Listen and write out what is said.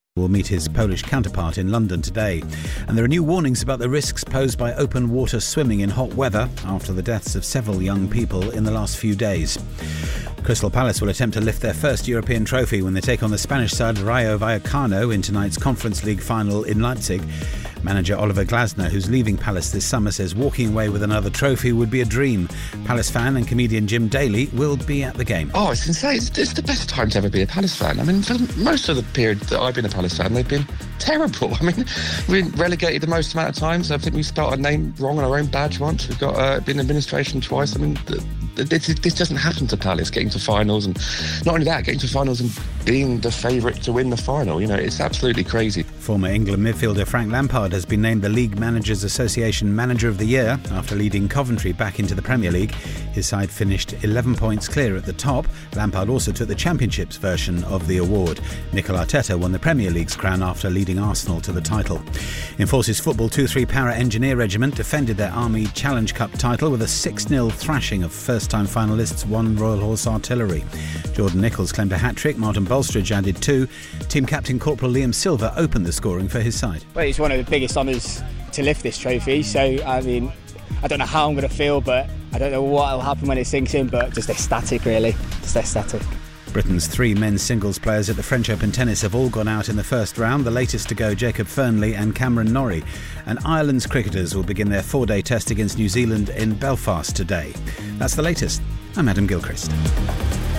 will meet his Polish counterpart in London today. And there are new warnings about the risks posed by open water swimming in hot weather after the deaths of several young people in the last few days. Crystal Palace will attempt to lift their first European trophy when they take on the Spanish side Rayo Vallecano in tonight's Conference League final in Leipzig. Manager Oliver Glasner, who's leaving Palace this summer, says walking away with another trophy would be a dream. Palace fan and comedian Jim Daly will be at the game. Oh, it's insane. It's the best time to ever be a Palace fan. I mean, for most of the period that I've been a Palace fan, they've been terrible. I mean, we've been relegated the most amount of times. I think we spelled our name wrong on our own badge once. We've got been in administration twice. I mean, this doesn't happen to Palace, getting to finals, and not only that, getting to finals and being the favourite to win the final. You know, it's absolutely crazy. Former England midfielder Frank Lampard has been named the League Managers Association Manager of the Year after leading Coventry back into the Premier League. His side finished 11 points clear at the top. Lampard also took the Championship's version of the award. Mikel Arteta won the Premier League's crown after leading Arsenal to the title. In Forces Football, 2-3 Para Engineer Regiment defended their Army Challenge Cup title with a 6-0 thrashing of first-time finalists One Royal Horse Artillery. Jordan Nichols claimed a hat-trick, Martin Bolstridge added 2. Team captain Corporal Liam Silver opened the scoring for his side. Well, it's one of the biggest honours to lift this trophy, so I mean, I don't know how I'm going to feel, but I don't know what will happen when it sinks in, but just ecstatic really, just ecstatic. Britain's 3 men's singles players at the French Open tennis have all gone out in the first round, the latest to go Jacob Fernley and Cameron Norrie. And Ireland's cricketers will begin their 4-day test against New Zealand in Belfast today. That's the latest. I'm Adam Gilchrist.